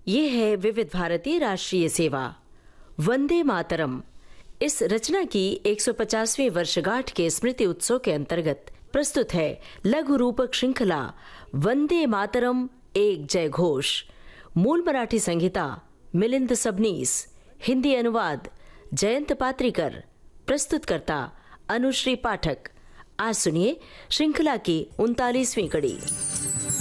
ये है विविध भारती राष्ट्रीय सेवा वंदे मातरम। इस रचना की 150वीं वर्षगांठ के स्मृति उत्सव के अंतर्गत प्रस्तुत है लघु रूपक श्रृंखला वंदे मातरम एक जय घोष। मूल मराठी संहिता मिलिंद सबनीस, हिंदी अनुवाद जयंत पात्रिकर, प्रस्तुतकर्ता अनुश्री पाठक। आज सुनिए श्रृंखला की 39वीं कड़ी।